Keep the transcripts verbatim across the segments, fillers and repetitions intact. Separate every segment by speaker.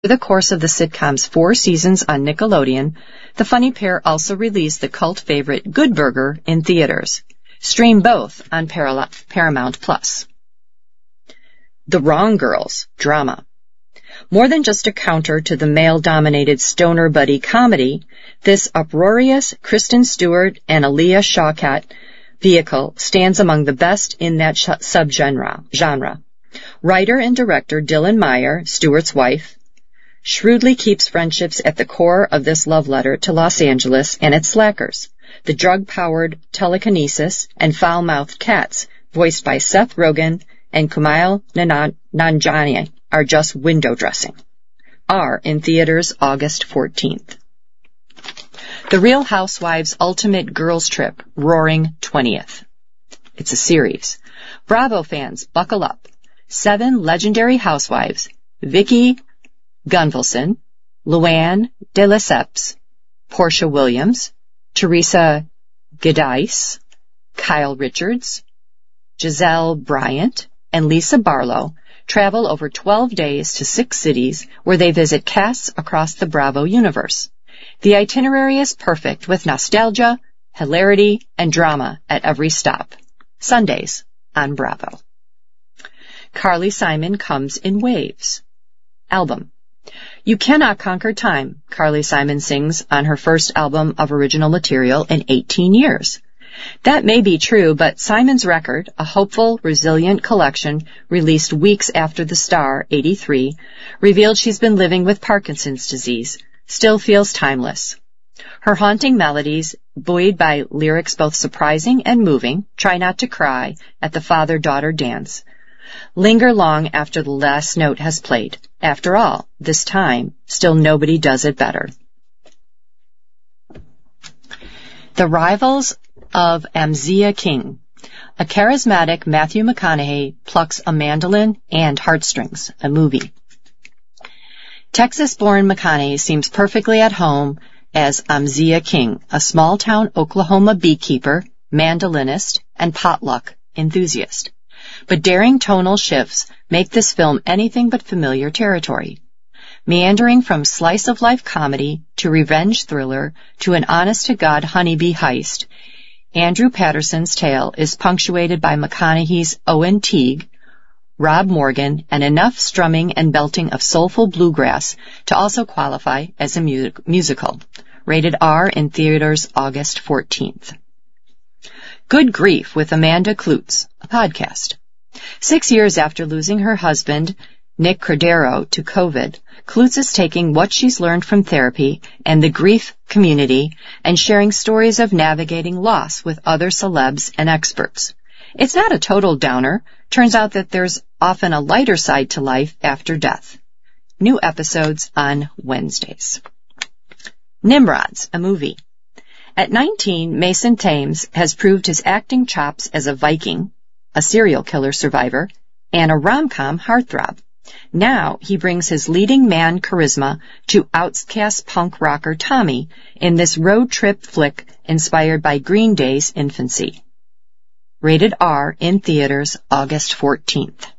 Speaker 1: Over the course of the sitcom's four seasons on Nickelodeon, the funny pair also released the cult favorite Good Burger in theaters. Stream both on Paramount Plus. The Wrong Girls drama. More than just a counter to the male-dominated stoner buddy comedy, this uproarious Kristen Stewart and Aaliyah Shawkat vehicle stands among the best in that sh- subgenre. Genre. Writer and director Dylan Meyer, Stewart's wife, shrewdly keeps friendships at the core of this love letter to Los Angeles and its slackers. The drug-powered telekinesis and foul-mouthed cats, voiced by Seth Rogen and Kumail Nanjiani, are just window dressing. Are in theaters August fourteenth. The Real Housewives Ultimate Girls Trip, Roaring twentieth. It's a series. Bravo fans, buckle up. Seven legendary housewives, Vicki Gunvalson, Luann de Lesseps, Portia Williams, Teresa Giudice, Kyle Richards, Giselle Bryant, and Lisa Barlow travel over twelve days to six cities where they visit casts across the Bravo universe. The itinerary is perfect with nostalgia, hilarity, and drama at every stop. Sundays on Bravo. Carly Simon comes in waves. Album. You cannot conquer time, Carly Simon sings on her first album of original material in eighteen years. That may be true, but Simon's record, a hopeful, resilient collection released weeks after The Star, eighty-three, revealed she's been living with Parkinson's disease, still feels timeless. Her haunting melodies, buoyed by lyrics both surprising and moving, Try Not to Cry, At the Father-Daughter Dance, linger long after the last note has played. After all, this time, still nobody does it better. The Rivals of Amzia King. A charismatic Matthew McConaughey plucks a mandolin and heartstrings, a movie. Texas-born McConaughey seems perfectly at home as Amzia King, a small-town Oklahoma beekeeper, mandolinist, and potluck enthusiast. But daring tonal shifts make this film anything but familiar territory. Meandering from slice-of-life comedy to revenge thriller to an honest-to-God honeybee heist, Andrew Patterson's tale is punctuated by McConaughey's Owen Teague, Rob Morgan, and enough strumming and belting of soulful bluegrass to also qualify as a mu- musical. Rated R in theaters August fourteenth. Good Grief with Amanda Kloots, a podcast. Six years after losing her husband, Nick Cordero, to COVID, Kloots is taking what she's learned from therapy and the grief community and sharing stories of navigating loss with other celebs and experts. It's not a total downer. Turns out that there's often a lighter side to life after death. New episodes on Wednesdays. Nimrods, a movie. At nineteen, Mason Thames has proved his acting chops as a Viking, a serial killer survivor, and a rom-com heartthrob. Now he brings his leading man charisma to outcast punk rocker Tommy in this road trip flick inspired by Green Day's infancy. Rated R in theaters August fourteenth.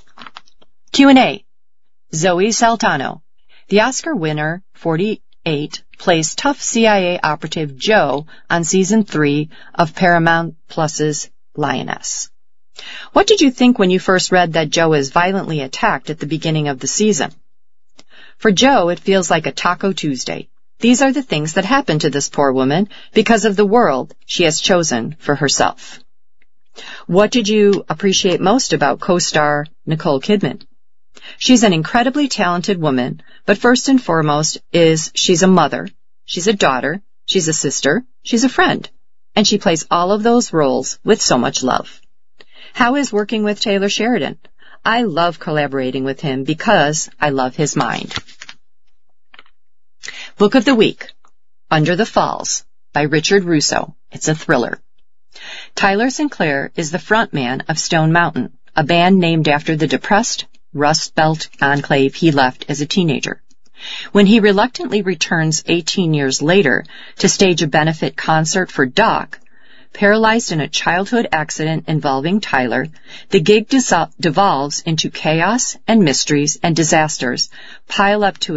Speaker 1: Q and A. Zoe Saltano. The Oscar winner, forty-eight, plays tough C I A operative Joe on season three of Paramount Plus's Lioness. What did you think when you first read that Joe is violently attacked at the beginning of the season? For Joe, it feels like a Taco Tuesday. These are the things that happen to this poor woman because of the world she has chosen for herself. What did you appreciate most about co-star Nicole Kidman? She's an incredibly talented woman, but first and foremost is she's a mother, she's a daughter, she's a sister, she's a friend, and she plays all of those roles with so much love. How is working with Taylor Sheridan? I love collaborating with him because I love his mind. Book of the Week, Under the Falls, by Richard Russo. It's a thriller. Tyler Sinclair is the frontman of Stone Mountain, a band named after the depressed Rust Belt enclave he left as a teenager. When he reluctantly returns eighteen years later to stage a benefit concert for Doc, Paralyzed in a childhood accident involving Tyler, the gig dis- devolves into chaos and mysteries and disasters pile up to